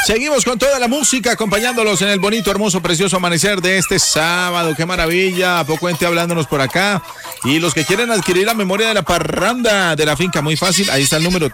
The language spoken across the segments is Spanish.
Seguimos con toda la música, acompañándolos en el bonito, hermoso, precioso amanecer de este sábado. ¡Qué maravilla! Poco gente hablándonos por acá. Y los que quieren adquirir la memoria de la parranda de la finca, muy fácil. Ahí está el número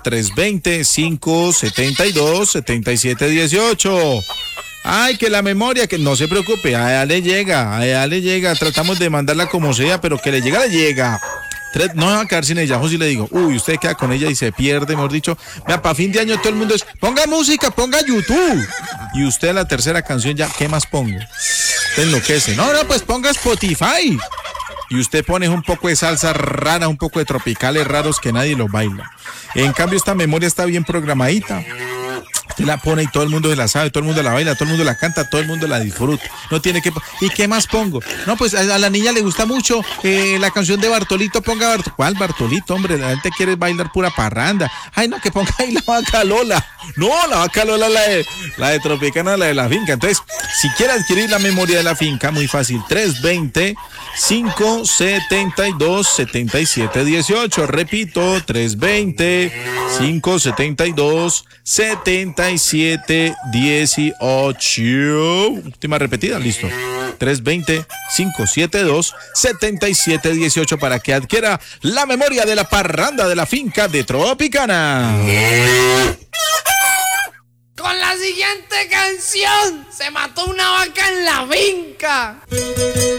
320-572-7718. Ay, que la memoria, que no se preocupe, allá le llega. Tratamos de mandarla como sea, pero que le llega. No me va a quedar sin ella, José, le digo, usted queda con ella y se pierde, mejor dicho. Vea, para fin de año todo el mundo es, ponga música, ponga YouTube. Y usted la tercera canción ya, ¿qué más pongo? Usted enloquece. No, pues ponga Spotify. Y usted pone un poco de salsa rara, un poco de tropicales raros que nadie los baila. En cambio, esta memoria está bien programadita. Usted la pone y todo el mundo se la sabe, todo el mundo la baila, todo el mundo la canta, todo el mundo la disfruta. No tiene que... ¿Y qué más pongo? No, pues a la niña le gusta mucho la canción de Bartolito, ponga Bartolito. ¿Cuál Bartolito, hombre? La gente quiere bailar pura parranda. Ay, no, que ponga ahí la Vaca Lola. No, la Vaca Lola, la de Tropicana, la de la finca. Entonces, si quiere adquirir la memoria de la finca, muy fácil, 320-572-7718. Repito, 320-572-7718. Última repetida, listo. 320-572-7718 para que adquiera la memoria de la parranda de la finca de Tropicana. Con la siguiente canción se mató una vaca en la finca.